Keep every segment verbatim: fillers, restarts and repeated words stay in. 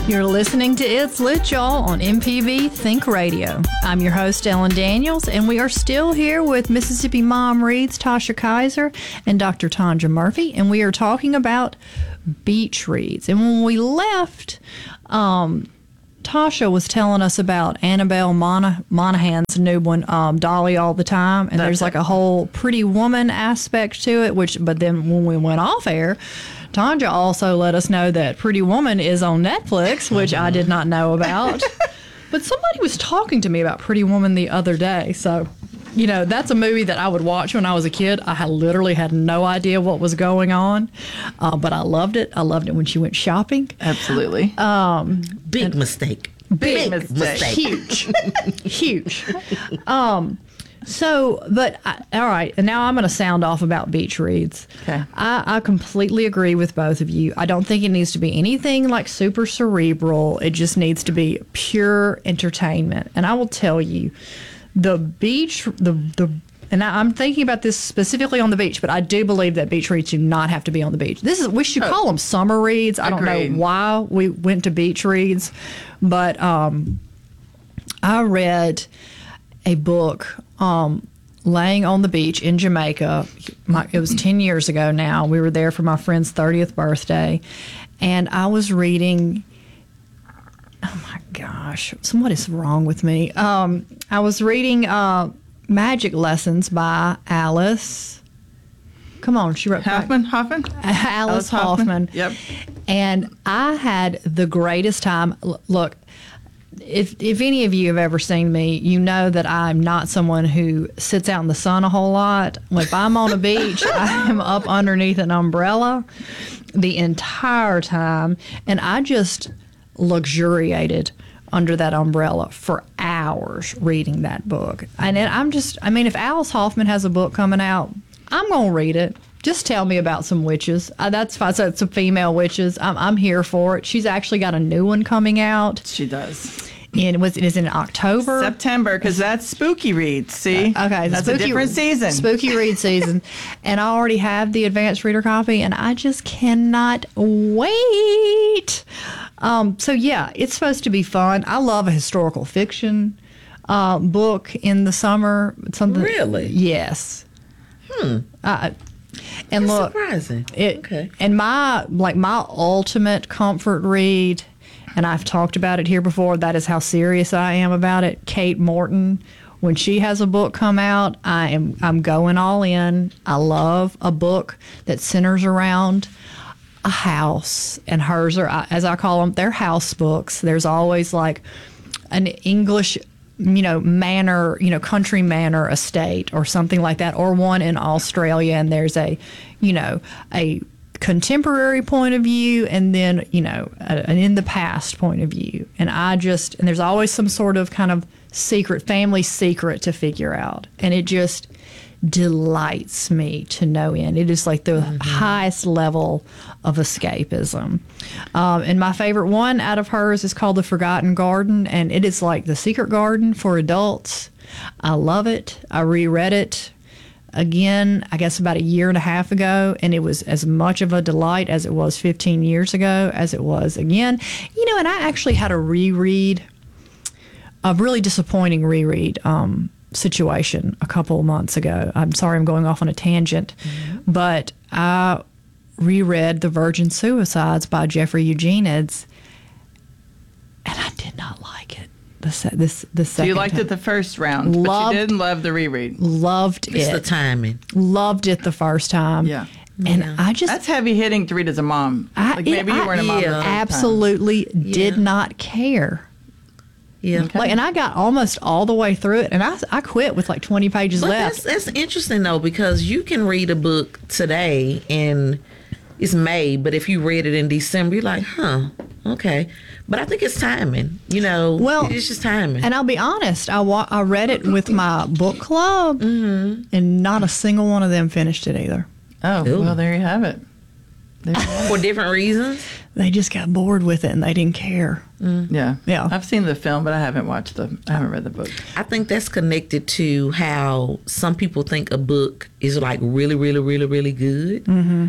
You're listening to It's Lit, y'all, on M P B Think Radio. I'm your host, Ellen Daniels, and we are still here with Mississippi Mom Reads, Tasha Kaiser, and Doctor Tanja Murphy, and we are talking about beach reads. And when we left, um, Tasha was telling us about Annabelle Mon- Monaghan's new one, um, Dolly All the Time, and That's there's like it. a whole Pretty Woman aspect to it, which, but then when we went off air, Tanja also let us know that Pretty Woman is on Netflix, which I did not know about. But somebody was talking to me about Pretty Woman the other day. So, you know, that's a movie that I would watch when I was a kid. I had literally had no idea what was going on, uh, but I loved it. I loved it when she went shopping. Absolutely. Um, Big mistake. big, Big mistake. huge, huge. Um, so, but I, all right, and now I'm going to sound off about beach reads. Okay. I, I completely agree with both of you. I don't think it needs to be anything like super cerebral. It just needs to be pure entertainment. And I will tell you, the beach, the the. And I, I'm thinking about this specifically on the beach, but I do believe that beach reads do not have to be on the beach. This is we should call them summer reads. I don't Agreed. know why we went to beach reads, but um, I read a book um, laying on the beach in Jamaica. My, it was ten years ago now. We were there for my friend's thirtieth birthday, and I was reading. Oh my gosh, what is wrong with me? Um, I was reading uh, Magic Lessons by Alice. Come on, she wrote Hoffman? Hoffman? Alice, Alice Hoffman. Hoffman. Yep. And I had the greatest time. L- look, if if any of you have ever seen me, you know that I'm not someone who sits out in the sun a whole lot. If I'm on a beach, I am up underneath an umbrella the entire time, and I just luxuriated under that umbrella for hours reading that book. And it, I'm just, I mean, if Alice Hoffman has a book coming out, I'm going to read it. Just tell me about some witches. Uh, that's fine. So it's some female witches. I'm, I'm here for it. She's actually got a new one coming out. She does. And was it is in October? September, because that's spooky reads. See? Uh, okay, That's spooky, a different season. Spooky read season. And I already have the advanced reader copy, and I just cannot wait. Um, so, yeah, it's supposed to be fun. I love a historical fiction uh, book in the summer. Something, Really? Yes. Hmm. Uh, and That's look, surprising. it, Okay. and my like my ultimate comfort read, and I've talked about it here before, that is how serious I am about it. Kate Morton, when she has a book come out, I am I'm going all in. I love a book that centers around a house, and hers are, as I call them, they're house books. There's always like an English, you know, manor, you know, country manor estate or something like that, or one in Australia, and there's a, you know, a contemporary point of view, and then, you know, a, an in the past point of view. And I just, and there's always some sort of kind of secret, family secret to figure out. And it just delights me to no end. It is like the mm-hmm. highest level of escapism. Um, and my favorite one out of hers is called The Forgotten Garden, and it is like the secret garden for adults. I love it. I reread it again, I guess about a year and a half ago, and it was as much of a delight as it was fifteen years ago as it was again. You know, and I actually had a reread, a really disappointing reread um, situation a couple of months ago. I'm sorry I'm going off on a tangent, mm-hmm. but I reread The Virgin Suicides by Jeffrey Eugenides, and I did not like it. The se- this the second So you liked time. it the first round, Loved- but you didn't love the reread. Loved It's it. the timing. Loved it the first time. Yeah. And Yeah. I just That's heavy hitting to read as a mom. I, Like maybe it- you weren't a mom. yeah. the first time. absolutely did Yeah. not care. Yeah. Okay. Like, and I got almost all the way through it, and I, I quit with like twenty pages But left. that's, that's interesting, though, because you can read a book today and it's May, but if you read it in December, you're like, huh, okay. But I think it's timing. You know, Well, it's just timing. And I'll be honest, I, wa- I read it with my book club, Mm-hmm. and not a single one of them finished it either. Oh, Ooh. well, there you have it. There you have For different reasons. They just got bored with it, and they didn't care. it. Yeah. Yeah. I've seen the film, but I haven't watched the, I haven't read the book. I think that's connected to how some people think a book is like really, really, really, really good. Mm-hmm.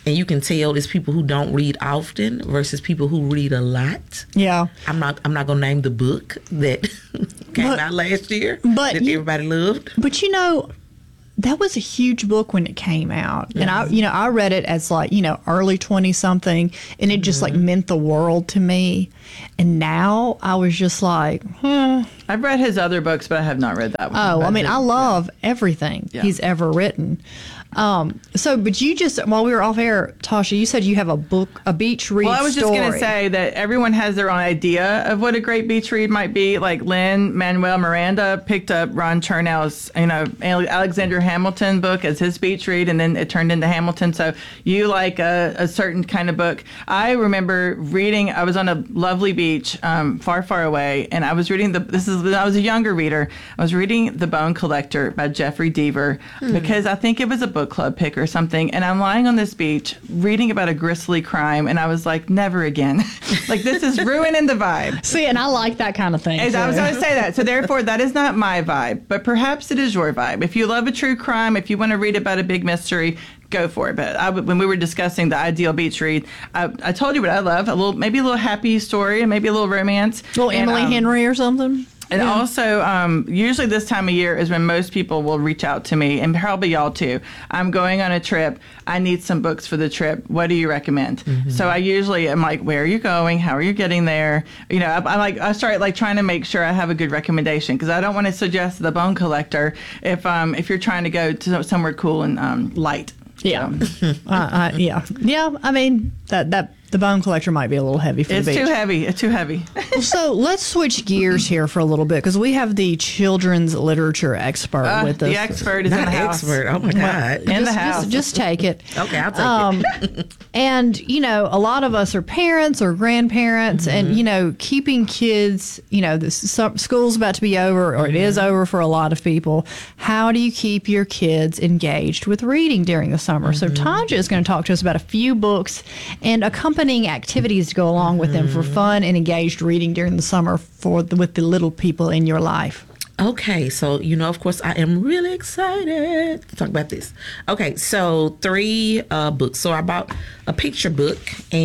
and you can tell it's people who don't read often versus people who read a lot. Yeah. I'm not I'm not gonna name the book that came But- out last year but that you- everybody loved. But you know, that was a huge book when it came out. And I, you know, I read it as like, you know, early twenty something, and it just like meant the world to me. And now I was just like, hmm. I've read his other books, but I have not read that one. Oh, But I mean, his- I love everything Yeah. he's ever written. Um, so, but you just, while we were off air, Tasha, you said you have a book, a beach read Well, I was just story. going to say that everyone has their own idea of what a great beach read might be. Like Lin Manuel Miranda picked up Ron Chernow's, you know, Ale- Alexander Hamilton book as his beach read, and then it turned into Hamilton. So you like a, a certain kind of book. I remember reading. I was on a lovely beach, um, far, far away, and I was reading the. This is when I was a younger reader. I was reading The Bone Collector by Jeffrey Deaver because I think it was a book club pick or something, and I'm lying on this beach reading about a grisly crime, and I was like, never again. Like, this is ruining the vibe. See, and I like that kind of thing. As I was too. going to say that. So therefore, that is not my vibe, but perhaps it is your vibe. If you love a true crime, if you want to read about a big mystery, go for it. But I, when we were discussing the ideal beach read, I, I told you what I love, a little, maybe a little happy story and maybe a little romance. Little And, Emily um, Henry or something. And also, um, usually this time of year is when most people will reach out to me, and probably y'all too. I'm going on a trip. I need some books for the trip. What do you recommend? Mm-hmm. So I usually am like, where are you going? How are you getting there? You know, I, I like I start like trying to make sure I have a good recommendation because I don't want to suggest The Bone Collector if um if you're trying to go to somewhere cool and um light. Yeah. uh, uh, yeah. Yeah. I mean, that, that, the Bone Collector might be a little heavy for It's the beach. too heavy. It's too heavy. So let's switch gears here for a little bit because we have the children's literature expert Uh, with us. the expert is in Not the house. expert. Oh my God. In the just, house. Just, just take it. Okay, I'll take Um, it. And, you know, a lot of us are parents or grandparents, Mm-hmm. and, you know, keeping kids, you know, this, some, school's about to be over, or it is Mm-hmm. over for a lot of people. How do you keep your kids engaged with reading during the summer? So Mm-hmm. Tanja is going to talk to us about a few books and accompanying activities to go along with them for Mm-hmm. fun and engaged reading during the summer for the, with the little people in your life. Okay, so you know, of course, I am really excited to talk about this. Okay, so three uh, books. So I bought a picture book,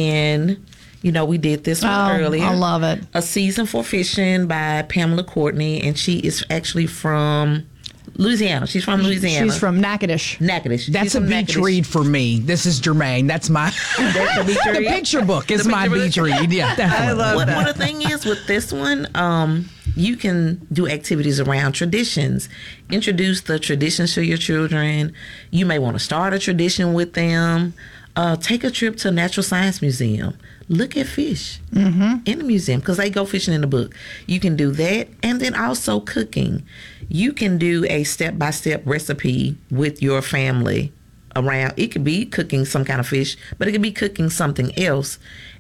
and you know, we did this one Oh, earlier. I love it. A Season for Fishing by Pamela Courtney, and she is actually from Louisiana. She's from Louisiana. She's from Natchitoches. Natchitoches. That's She's a from beach Natchitoches. read for me. This is Jermaine. That's my That's the beach the read? picture book is The my picture beach book? read. Yeah, definitely. I love What, that. what the thing is with this one, um, you can do activities around traditions. Introduce the traditions to your children. You may want to start a tradition with them. Uh, take a trip to a natural science museum. Look at fish in the museum because they go fishing in the book. You can do that, and then also cooking. You can do a step-by-step recipe with your family around. It could be cooking some kind of fish, but it could be cooking something else,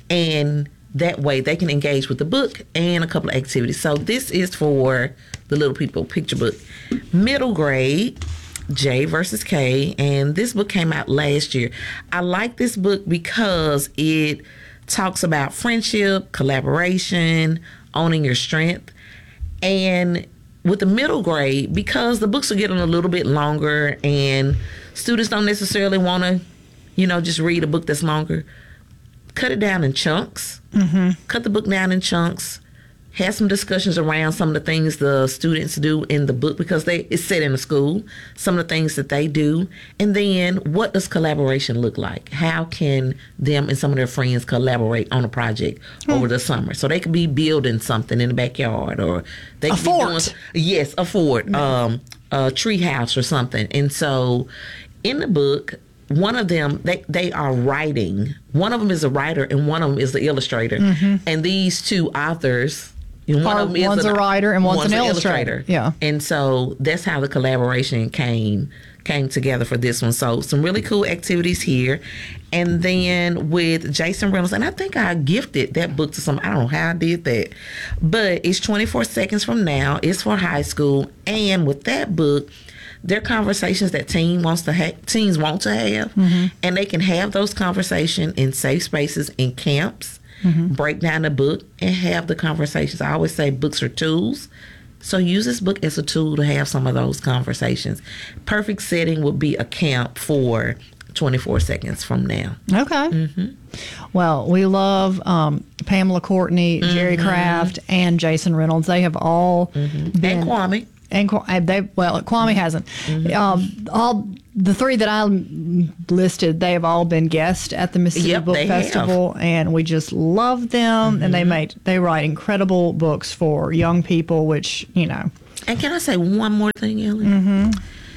and that way they can engage with the book and a couple of activities. So this is for the little people picture book. Middle grade, J versus K, and this book came out last year. I like this book because it talks about friendship, collaboration, owning your strength. And with the middle grade, because the books are getting a little bit longer and students don't necessarily want to, you know, just read a book that's longer, cut it down in chunks. Mm-hmm. Cut the book down in chunks. Have some discussions around some of the things the students do in the book because they it's set in a school. Some of the things that they do, and then what does collaboration look like? How can them and some of their friends collaborate on a project Hmm. over the summer? So they could be building something in the backyard, or they A could fort. be doing yes, a fort, um, a tree house or something. And so, in the book, one of them they they are writing. One of them is a writer, and one of them is the illustrator. And these two authors. And one Or of them is one's an- a writer and one's an illustrator. Yeah. And so that's how the collaboration came came together for this one. So some really cool activities here. And then with Jason Reynolds, and I think I gifted that book to some, I don't know how I did that, but it's twenty-four seconds from now. It's for high school. And with that book, they're conversations that teen wants to ha- teens want to have, and they can have those conversations in safe spaces in camps. Break down the book and have the conversations. I always say books are tools. So use this book as a tool to have some of those conversations. Perfect setting would be a camp for twenty-four seconds from now. Okay. Mm-hmm. Well, we love um, Pamela Courtney, Jerry Mm-hmm. Craft, and Jason Reynolds. They have all Mm-hmm. been. And Kwame. And Kwa- uh, they well, Kwame hasn't. Um, all the three that I listed, they have all been guests at the Mississippi Yep, Book they have. Festival, and we just love them. And they made they write incredible books for young people, which you know. And can I say one more thing, Ellie? Mm-hmm.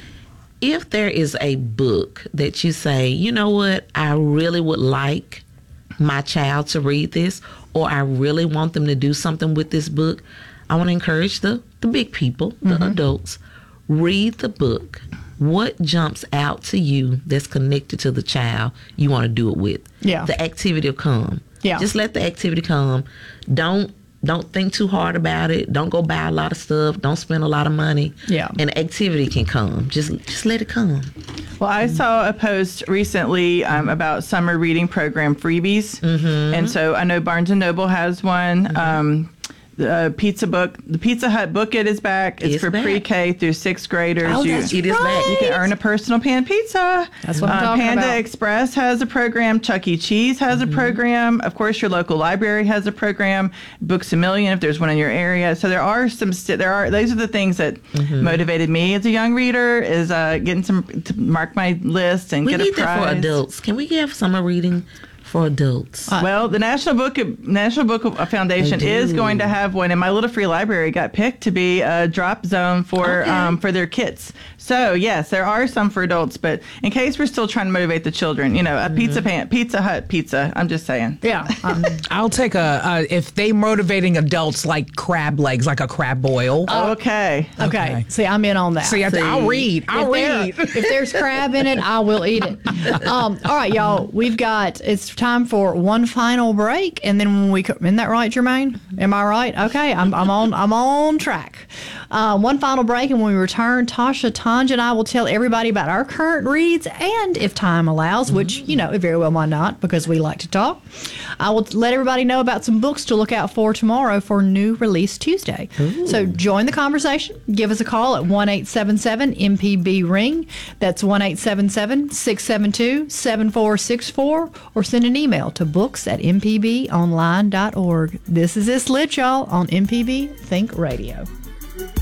If there is a book that you say, you know what, I really would like my child to read this, or I really want them to do something with this book, I want to encourage the, the big people, the adults, read the book. What jumps out to you that's connected to the child you want to do it with? Yeah. The activity will come. Yeah. Just let the activity come. Don't don't think too hard about it. Don't go buy a lot of stuff. Don't spend a lot of money. Yeah. And activity can come. Just just let it come. Well, I saw a post recently um, about summer reading program freebies, Mm-hmm. and so I know Barnes and Noble has one. Um, the Pizza Book, the Pizza Hut Book It is back. It's, It's for back. pre-K through sixth graders. Oh, You- that's It is back. You can earn a personal pan pizza. That's what I'm talking Panda about. Express has a program. Chuck E. Cheese has Mm-hmm. a program. Of course, your local library has a program. Books a Million, if there's one in your area. So there are some. St- there are. Those are the things that Mm-hmm. motivated me as a young reader. Is uh, getting some to mark my list and We get need a prize. that for adults. Can we have summer reading for adults? Well, the National Book National Book Foundation They is do. going to have one, and my little free library got picked to be a drop zone for Okay. um, for their kits. So yes, there are some for adults, but in case we're still trying to motivate the children, you know, a pizza Mm-hmm. pan, Pizza Hut pizza. I'm just saying. Yeah. Um, I'll take a uh, if they motivating adults like crab legs, like a crab boil. Okay. okay. Okay. See, I'm in on that. See, I, I'll read. I'll if, there- read. if there's crab in it, I will eat it. Um, all right, y'all. We've got. It's time for one final break, and then when we co- isn't that right, Jermaine? Am I right? Okay, I'm, I'm on. I'm on track. Uh, one final break, and when we return, Tasha, Tanja, and I will tell everybody about our current reads, and if time allows, which you know it very well might not, because we like to talk. I will let everybody know about some books to look out for tomorrow for New Release Tuesday. So join the conversation. Give us a call at one eight seven seven M P B ring. That's one eight seven seven, six seven two, seven four six four, or send an email to books at m p b online dot org. This is This Lit, y'all, on M P B Think Radio.